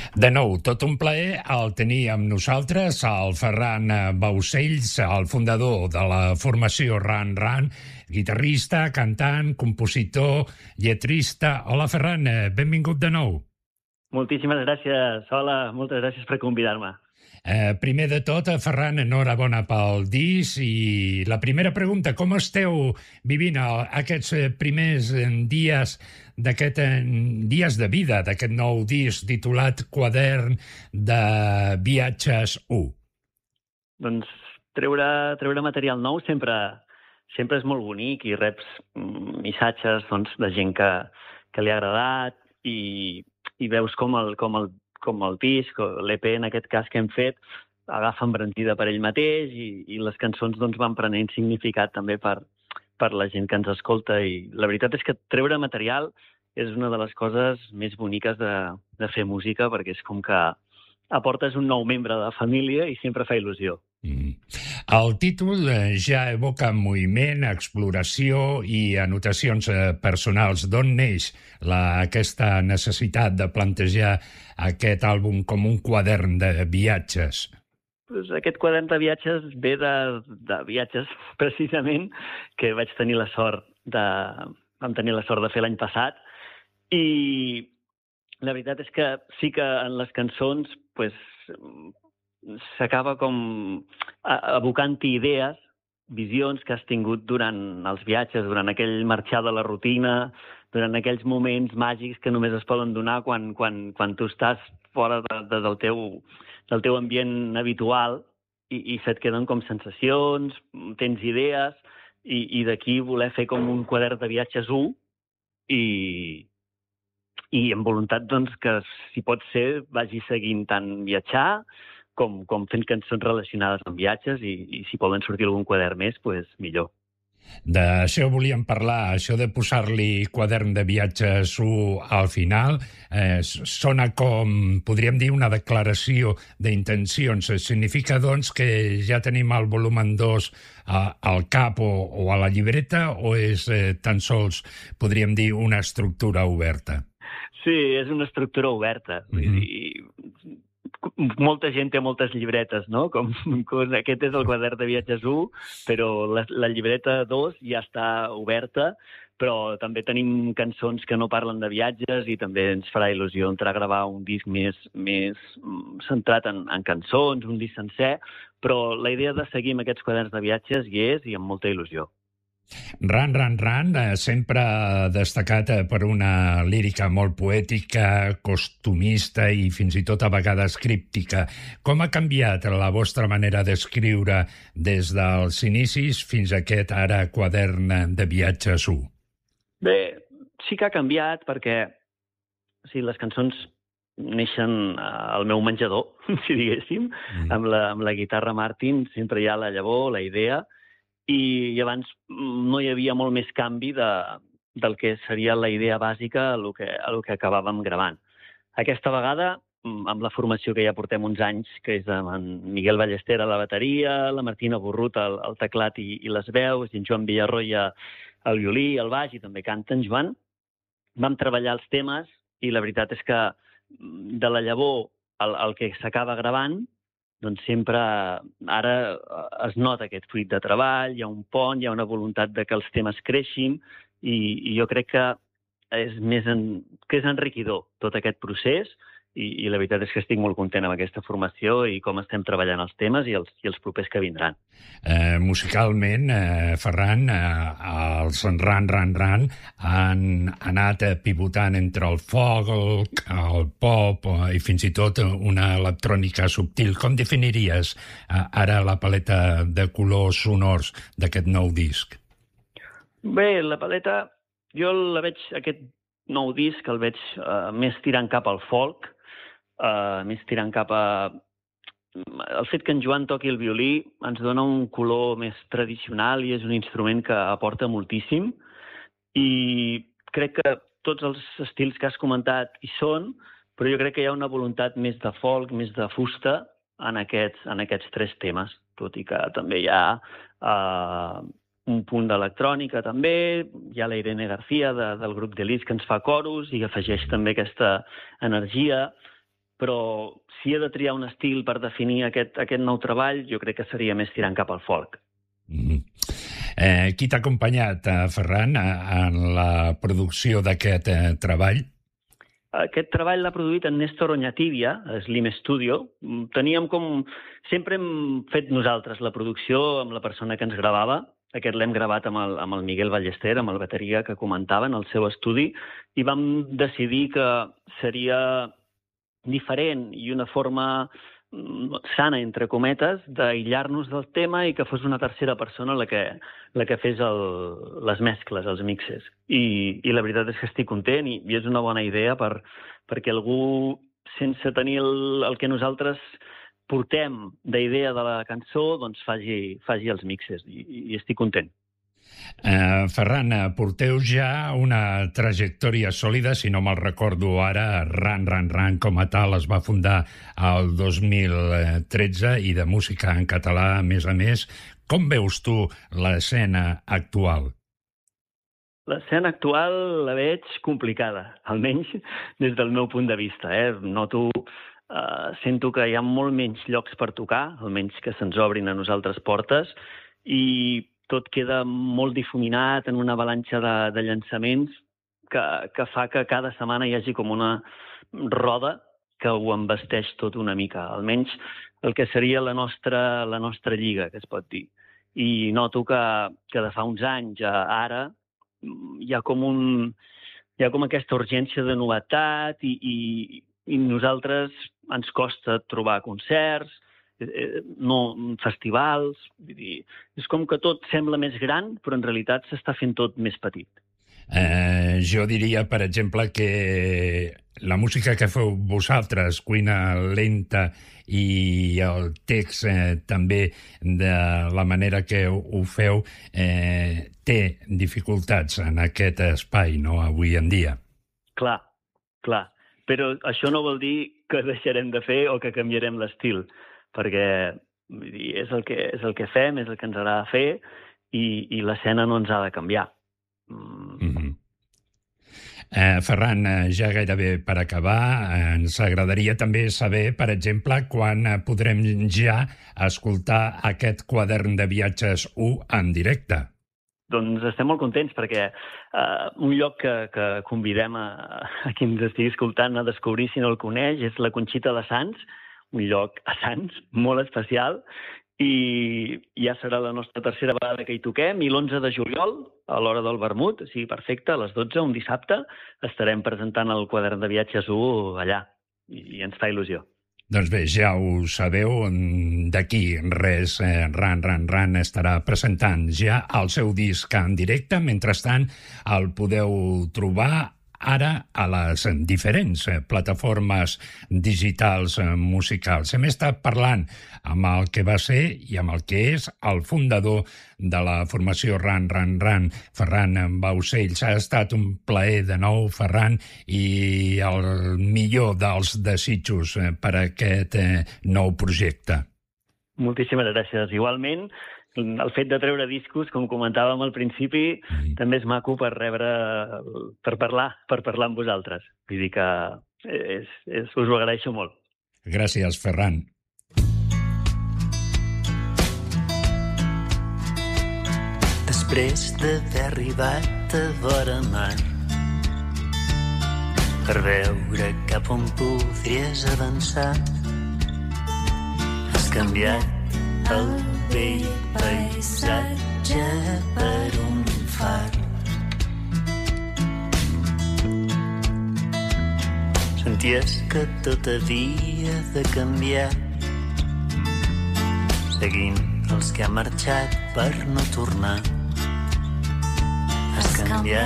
De nou, tot un plaer el tenir amb nosaltres, el Ferran Baucells, el fundador de la formació Ran Ran, guitarrista, cantant, compositor, lletrista. Hola, Ferran, benvingut de nou. Moltíssimes gràcies. Hola, moltes gràcies per convidar-me. Primer de tot, Ferran, enhorabona pel disc i la primera pregunta, com esteu vivint aquests primers dies dies de vida d'aquest nou disc titulat Quadern de Viatges 1? Doncs treure material nou sempre és molt bonic i reps missatges de gent que li ha agradat i veus com el disc, l'EP en aquest cas que hem fet, agafa embranzida per ell mateix i les cançons van prenent significat també per la gent que ens escolta. I la veritat és que treure material és una de les coses més boniques de fer música, perquè és com que aportes un nou membre de la família i sempre fa il·lusió. El títol ja evoca moviment, exploració i anotacions personals. D'on neix aquesta necessitat de plantejar aquest àlbum com un quadern de viatges? Aquest quadern de viatges ve de viatges, precisament, que vaig tenir la sort de fer l'any passat. I la veritat és que sí que en les cançons s'acaba com evocant-hi idees, visions que has tingut durant els viatges, durant aquell marxar de la rutina, durant aquells moments màgics que només es poden donar quan tu estàs fora del teu ambient habitual i se't queden com sensacions, tens idees, i d'aquí voler fer com un quadern de viatges 1 i amb voluntat que, si pot ser, vagi seguint tant viatjar com fent cançons relacionades amb viatges i si poden sortir algun quadern més, millor. D'això volíem parlar, això de posar-li quadern de viatges 1 al final, sona com, podríem dir, una declaració d'intencions. Significa, doncs, que ja tenim el volumen 2 al cap o a la llibreta, o és tan sols, podríem dir, una estructura oberta? Sí, és una estructura oberta. Molta gent té moltes llibretes, no? Com aquest és el quadern de viatges 1, però la llibreta 2 ja està oberta, però també tenim cançons que no parlen de viatges i també ens farà il·lusió entrar a gravar un disc més centrat en cançons, un disc sencer, però la idea de seguir amb aquests quaderns de viatges hi és i amb molta il·lusió. Ran Ran Ran sempre destacat per una lírica molt poètica, costumista i fins i tot a vegades críptica. Com ha canviat la vostra manera d'escriure des dels inicis fins a aquest ara quadern de viatges 1? Bé, sí que ha canviat perquè les cançons neixen al meu menjador, si diguéssim, amb la guitarra Martin sempre hi ha la llavor, la idea, i abans no hi havia molt més canvi del que seria la idea bàsica a lo que acabàvem gravant. Aquesta vegada, amb la formació que ja portem uns anys, que és amb en Miguel Ballester a la bateria, la Martina Borrut al teclat i les veus, i en Joan Villarroya al violí, al baix, i també canta en Joan, vam treballar els temes i la veritat és que de la llavor al que s'acaba gravant, doncs sempre ara es nota aquest fruit de treball, hi ha un pont, hi ha una voluntat de que els temes creixin i jo crec que és enriquidor tot aquest procés i la veritat és que estic molt content amb aquesta formació i com estem treballant els temes i els propers que vindran. Musicalment, Ferran, els Ran Ran Ran han anat pivotant entre el folk, el pop i fins i tot una electrònica subtil. Com definiries ara la paleta de colors sonors d'aquest nou disc? Bé, la paleta, jo la veig, aquest nou disc, el veig més tirant cap al folk, més tirant cap a... El fet que en Joan toqui el violí ens dona un color més tradicional i és un instrument que aporta moltíssim i crec que tots els estils que has comentat hi són, però jo crec que hi ha una voluntat més de folk, més de fusta en aquests 3 temes, tot i que també hi ha un punt d'electrònica també, hi ha la Irene García del grup d'Elis que ens fa coros i afegeix també aquesta energia. però si he de triar un estil per definir aquest nou treball, jo crec que seria més tirant cap al folk. Qui t'ha acompanyat, Ferran, en la producció d'aquest treball? Aquest treball l'ha produït en Néstor Oñatibia, a Slim Studio. Sempre hem fet nosaltres la producció amb la persona que ens gravava. Aquest l'hem gravat amb el Miguel Ballester, amb el bateria que comentava, en el seu estudi, i vam decidir que seria diferent i una forma sana, entre cometes, d'aïllar-nos del tema i que fos una tercera persona la que fes les mescles, els mixes. I la veritat és que estic content i és una bona idea perquè algú, sense tenir el que nosaltres portem d'idea de la cançó, doncs faci els mixes i estic content. Ferran, porteu ja una trajectòria sòlida, si no me'l recordo ara, Ran com a tal es va fundar el 2013 i de música en català, a més. Com veus tu l'escena actual? L'escena actual la veig complicada, almenys des del meu punt de vista. Sento que hi ha molt menys llocs per tocar, almenys que se'ns obrin a nosaltres portes, i tot queda molt difuminat en una avalanxa de llançaments que fa que cada setmana hi hagi com una roda que ho embasteix tot una mica, almenys el que seria la nostra lliga, que es pot dir. I noto que de fa uns anys a ara hi ha com aquesta urgència de novetat i nosaltres ens costa trobar concerts, festivals, vull dir, és com que tot sembla més gran, però en realitat s'està fent tot més petit. Jo diria, per exemple, que la música que feu vosaltres, Cuina Lenta, i el text també de la manera que ho feu, té dificultats en aquest espai, no?, avui en dia. Clar. Però això no vol dir que deixarem de fer o que canviarem l'estil, perquè vull dir, és el que fem, és el que ens agrada fer i l'escena no ens ha de canviar. Ferran, ja gairebé per acabar, ens agradaria també saber, per exemple, quan podrem ja escoltar aquest quadern de viatges 1 en directe. Doncs estem molt contents perquè un lloc que convidem a qui ens estigui escoltant a descobrir si no el coneix és la Conxita de Sants, un lloc a Sants molt especial, i ja serà la nostra tercera vegada que hi toquem, i l'11 de juliol, a l'hora del vermut, o sigui, perfecte, a les 12, un dissabte, estarem presentant el quadern de viatges 1 allà, i ens fa il·lusió. Doncs bé, ja ho sabeu, d'aquí res, Ran estarà presentant ja el seu disc en directe. Mentrestant, el podeu trobar ara a les diferents plataformes digitals musicals. Hem estat parlant amb el que va ser i amb el que és el fundador de la formació Ran, Ferran Baucells. Ha estat un plaer de nou, Ferran, i el millor dels desitjos per a aquest nou projecte. Moltíssimes gràcies. Igualment, el fet de treure discos, com comentàvem al principi, també és maco per parlar amb vosaltres. Vull dir que us ho agraeixo molt. Gràcies, Ferran. Després d'haver arribat a vora mar, per veure cap on podries avançar, has canviat el vell paisatge per un far. Senties que tot havia de canviar, seguint els que han marxat per no tornar. Has canviat